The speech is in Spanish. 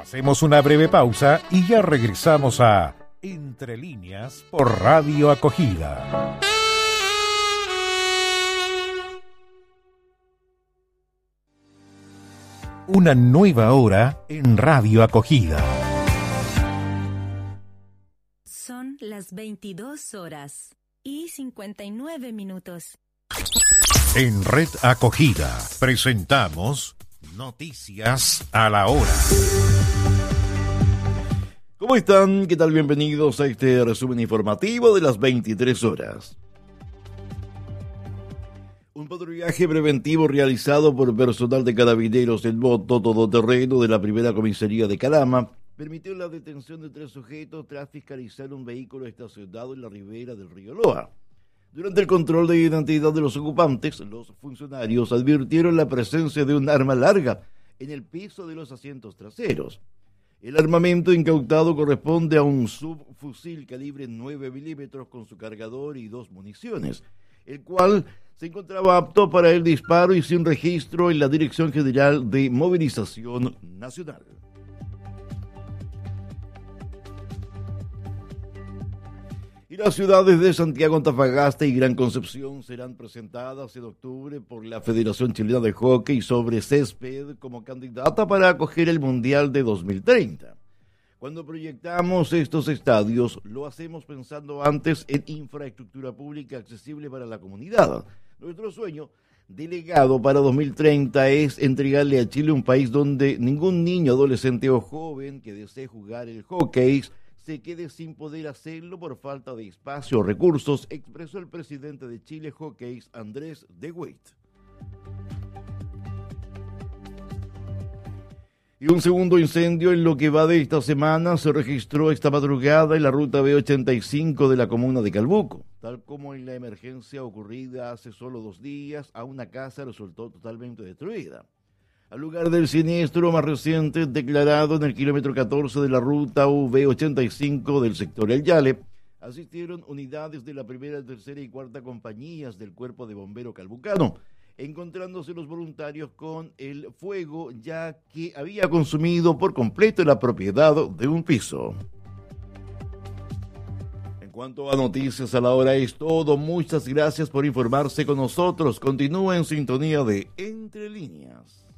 Hacemos una breve pausa y ya regresamos a Entre Líneas por Radio Acogida. Una nueva hora en Radio Acogida. Son las 22:59. En Red Acogida presentamos Noticias a la Hora. ¿Cómo están? ¿Qué tal? Bienvenidos a este resumen informativo de las 23 horas. Un patrullaje preventivo realizado por personal de Carabineros en moto todoterreno de la primera comisaría de Calama permitió la detención de 3 sujetos tras fiscalizar un vehículo estacionado en la ribera del río Loa. Durante el control de identidad de los ocupantes, los funcionarios advirtieron la presencia de un arma larga en el piso de los asientos traseros. El armamento incautado corresponde a un subfusil calibre 9 milímetros con su cargador y 2 municiones, el cual se encontraba apto para el disparo y sin registro en la Dirección General de Movilización Nacional. Y las ciudades de Santiago, Antofagasta y Gran Concepción serán presentadas en octubre por la Federación Chilena de Hockey sobre Césped como candidata para acoger el Mundial de 2030. Cuando proyectamos estos estadios, lo hacemos pensando antes en infraestructura pública accesible para la comunidad. Nuestro sueño delegado para 2030 es entregarle a Chile un país donde ningún niño, adolescente o joven que desee jugar el hockey se quede sin poder hacerlo por falta de espacio o recursos, expresó el presidente de Chile Hockey, Andrés De Wet. Y un segundo incendio en lo que va de esta semana se registró esta madrugada en la ruta B85 de la comuna de Calbuco. Tal como en la emergencia ocurrida hace solo 2 días, a una casa resultó totalmente destruida. Al lugar del siniestro más reciente, declarado en el kilómetro 14 de la ruta V85 del sector El Yale, asistieron unidades de la primera, tercera y cuarta compañías del Cuerpo de Bombero Calbucano, encontrándose los voluntarios con el fuego, ya que había consumido por completo la propiedad de un piso. En cuanto a noticias a la hora es todo. Muchas gracias por informarse con nosotros. Continúa en sintonía de Entre Líneas.